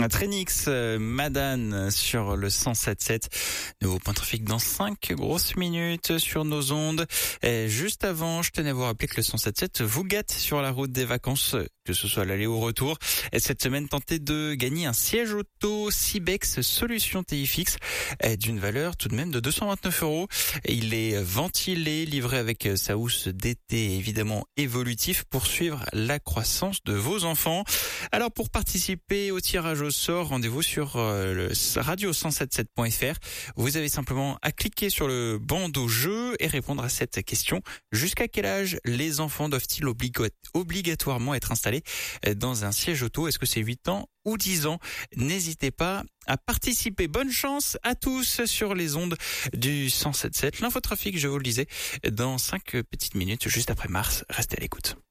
Trénix, Madane sur le 107.7. Nouveau point de trafic dans 5 grosses minutes sur nos ondes. Et juste avant, je tenais à vous rappeler que le 107.7 vous gâte sur la route des vacances, que ce soit l'aller ou retour. Et cette semaine, tentez de gagner un siège auto Cibex Solution TIFX d'une valeur tout de même de 229 €. Il est ventilé, livré avec sa housse d'été évidemment évolutif pour suivre la croissance de vos enfants. Alors pour participer au tirage au sort, rendez-vous sur le radio177.fr. Vous avez simplement à cliquer sur le bandeau jeu et répondre à cette question. Jusqu'à quel âge les enfants doivent-ils obligatoirement être installés dans un siège auto? Est-ce que c'est 8 ans ou 10 ans? N'hésitez pas à participer. Bonne chance à tous sur les ondes du 107.7. L'infotrafic, je vous le disais, dans 5 petites minutes, juste après Mars. Restez à l'écoute.